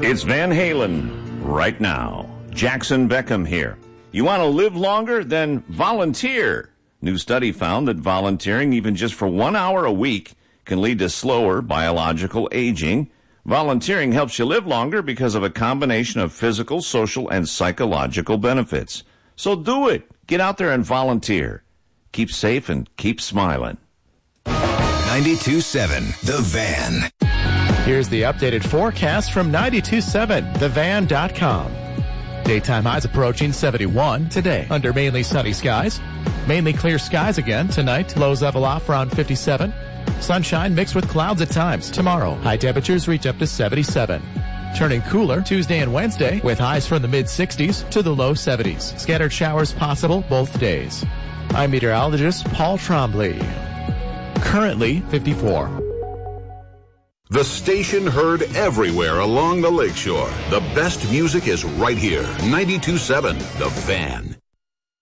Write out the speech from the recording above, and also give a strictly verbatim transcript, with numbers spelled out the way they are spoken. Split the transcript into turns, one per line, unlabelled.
It's Van Halen right now. Jackson Beckham here. You want to live longer? Then volunteer. New study found that volunteering, even just for one hour a week, can lead to slower biological aging. Volunteering helps you live longer because of a combination of physical, social, and psychological benefits. So do it. Get out there and volunteer. Keep safe and keep smiling.
ninety-two point seven The Van.
Here's the updated forecast from ninety-two point seven the van dot com. Daytime highs approaching seventy-one today under mainly sunny skies. Mainly clear skies again tonight. Lows level off around fifty-seven. Sunshine mixed with clouds at times. Tomorrow, high temperatures reach up to seventy-seven. Turning cooler Tuesday and Wednesday with highs from the mid-sixties to the low seventies. Scattered showers possible both days. I'm meteorologist Paul Trombley. Currently fifty-four.
The station heard everywhere along the lakeshore. The best music is right here. ninety-two point seven The Van.